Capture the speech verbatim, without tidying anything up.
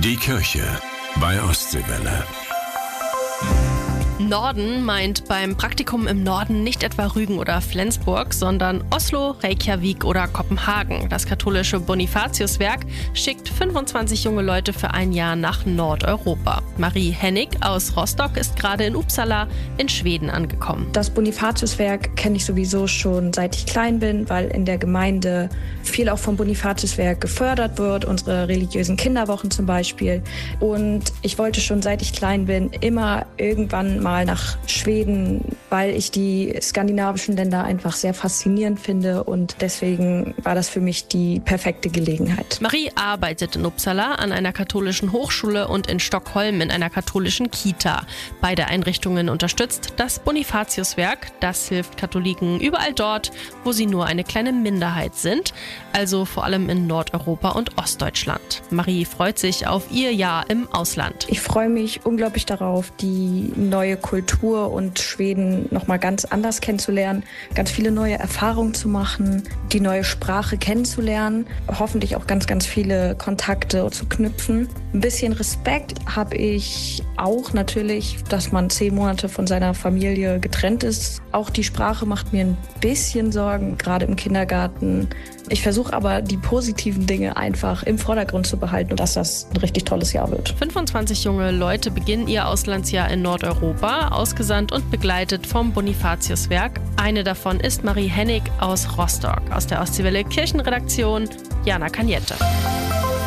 Die Kirche bei Ostseewelle. Norden meint beim Praktikum im Norden nicht etwa Rügen oder Flensburg, sondern Oslo, Reykjavik oder Kopenhagen. Das katholische Bonifatiuswerk schickt fünfundzwanzig junge Leute für ein Jahr nach Nordeuropa. Marie Hennig aus Rostock ist gerade in Uppsala in Schweden angekommen. Das Bonifatiuswerk kenne ich sowieso schon seit ich klein bin, weil in der Gemeinde viel auch vom Bonifatiuswerk gefördert wird, unsere religiösen Kinderwochen zum Beispiel. Und ich wollte schon seit ich klein bin immer irgendwann mal nach Schweden, weil ich die skandinavischen Länder einfach sehr faszinierend finde und deswegen war das für mich die perfekte Gelegenheit. Marie arbeitet in Uppsala an einer katholischen Hochschule und in Stockholm in einer katholischen Kita. Beide Einrichtungen unterstützt das Bonifatiuswerk. Das hilft Katholiken überall dort, wo sie nur eine kleine Minderheit sind, also vor allem in Nordeuropa und Ostdeutschland. Marie freut sich auf ihr Jahr im Ausland. Ich freue mich unglaublich darauf, die neue Kultur und Schweden noch mal ganz anders kennenzulernen, ganz viele neue Erfahrungen zu machen, die neue Sprache kennenzulernen, hoffentlich auch ganz, ganz viele Kontakte zu knüpfen. Ein bisschen Respekt habe ich auch natürlich, dass man zehn Monate von seiner Familie getrennt ist. Auch die Sprache macht mir ein bisschen Sorgen, gerade im Kindergarten. Ich versuche aber, die positiven Dinge einfach im Vordergrund zu behalten und dass das ein richtig tolles Jahr wird. fünfundzwanzig junge Leute beginnen ihr Auslandsjahr in Nordeuropa, ausgesandt und begleitet vom Bonifatiuswerk. Eine davon ist Marie Hennig aus Rostock. Aus der Ostseewelle Kirchenredaktion, Jana Kaniette.